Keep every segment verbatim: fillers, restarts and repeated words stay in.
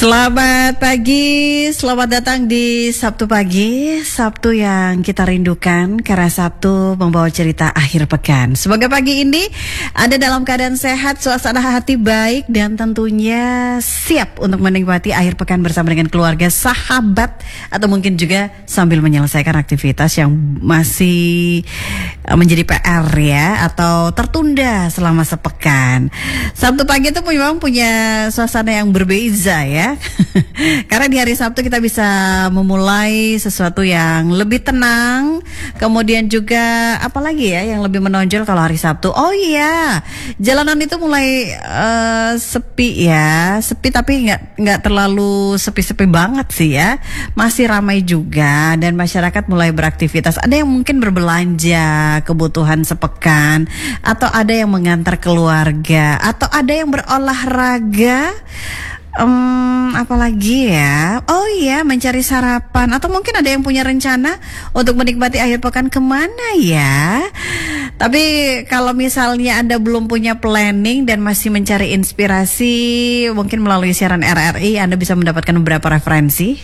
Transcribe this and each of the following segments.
Selamat pagi, selamat datang di Sabtu pagi, Sabtu yang kita rindukan karena Sabtu membawa cerita akhir pekan. Semoga pagi ini Anda dalam keadaan sehat, suasana hati baik dan tentunya siap untuk menikmati akhir pekan bersama dengan keluarga, sahabat, atau mungkin juga sambil menyelesaikan aktivitas yang masih menjadi P R ya, atau tertunda selama sepekan. Sabtu pagi itu memang punya suasana yang berbeza ya. Karena di hari Sabtu kita bisa memulai sesuatu yang lebih tenang. Kemudian juga apalagi ya yang lebih menonjol kalau hari Sabtu. Oh iya, jalanan itu mulai uh, sepi ya, sepi tapi nggak nggak terlalu sepi-sepi banget sih ya. Masih ramai juga dan masyarakat mulai beraktivitas. Ada yang mungkin berbelanja kebutuhan sepekan, atau ada yang mengantar keluarga, atau ada yang berolahraga. Um, apalagi ya, oh iya mencari sarapan, atau mungkin ada yang punya rencana untuk menikmati akhir pekan kemana ya. Tapi kalau misalnya Anda belum punya planning dan masih mencari inspirasi, mungkin melalui siaran R R I Anda bisa mendapatkan beberapa referensi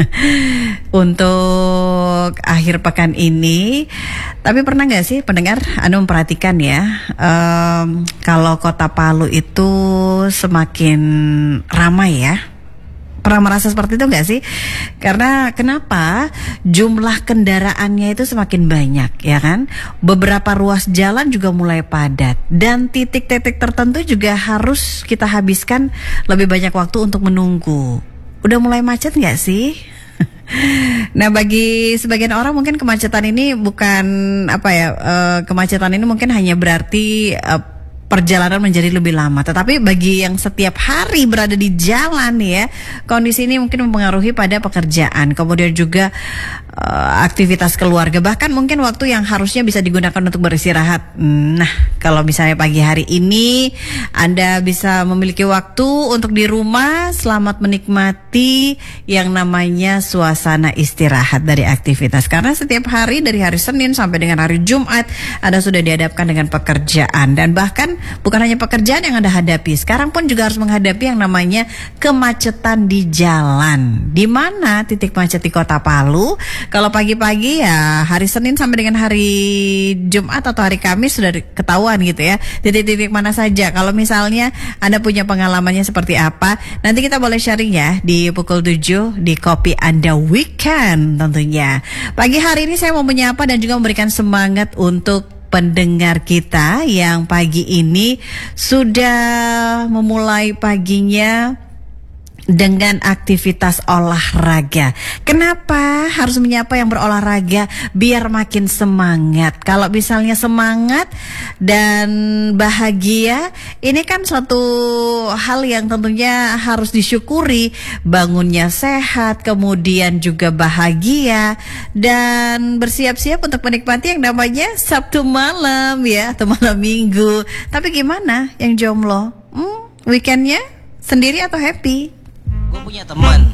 untuk akhir pekan ini. Tapi pernah gak sih pendengar Anda memperhatikan ya, um, kalau kota Palu itu semakin ramai ya? Pernah merasa seperti itu gak sih? Karena kenapa? Jumlah kendaraannya itu semakin banyak ya kan? Beberapa ruas jalan juga mulai padat, dan titik-titik tertentu juga harus kita habiskan lebih banyak waktu untuk menunggu. Udah mulai macet gak sih? Nah, bagi sebagian orang mungkin kemacetan ini bukan apa ya, uh, kemacetan ini mungkin hanya berarti uh, perjalanan menjadi lebih lama. Tetapi bagi yang setiap hari berada di jalan ya, kondisi ini mungkin mempengaruhi pada pekerjaan, kemudian juga uh, aktivitas keluarga, bahkan mungkin waktu yang harusnya bisa digunakan untuk beristirahat. Nah, kalau misalnya pagi hari ini Anda bisa memiliki waktu untuk di rumah, selamat menikmati yang namanya suasana istirahat dari aktivitas. Karena setiap hari dari hari Senin sampai dengan hari Jumat Anda sudah dihadapkan dengan pekerjaan, dan bahkan bukan hanya pekerjaan yang Anda hadapi, sekarang pun juga harus menghadapi yang namanya kemacetan di jalan. Di mana titik macet di Kota Palu? Kalau pagi-pagi ya hari Senin sampai dengan hari Jumat atau hari Kamis sudah ketahuan gitu ya. Titik-titik mana saja. Kalau misalnya Anda punya pengalamannya seperti apa, nanti kita boleh sharing ya di pukul tujuh di Kopi Anda Weekend tentunya. Pagi hari ini saya mau menyapa dan juga memberikan semangat untuk pendengar kita yang pagi ini sudah memulai paginya dengan aktivitas olahraga. Kenapa harus menyapa yang berolahraga? Biar makin semangat. Kalau misalnya semangat dan bahagia, ini kan suatu hal yang tentunya harus disyukuri. Bangunnya sehat, kemudian juga bahagia, dan bersiap-siap untuk menikmati yang namanya Sabtu malam ya, atau malam minggu. Tapi gimana yang jomblo? Hmm, weekendnya sendiri atau happy? Gue punya teman,